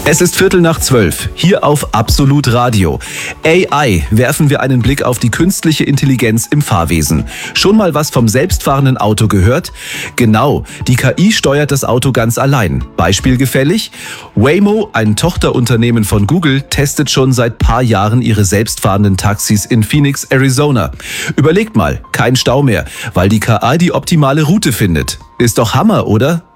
Es ist 11:45, hier auf Absolut Radio. AI, werfen wir einen Blick auf die künstliche Intelligenz im Fahrwesen. Schon mal was vom selbstfahrenden Auto gehört? Genau, die KI steuert das Auto ganz allein. Beispiel gefällig? Waymo, ein Tochterunternehmen von Google, testet schon seit paar Jahren ihre selbstfahrenden Taxis in Phoenix, Arizona. Überlegt mal, kein Stau mehr, weil die KI die optimale Route findet. Ist doch Hammer, oder?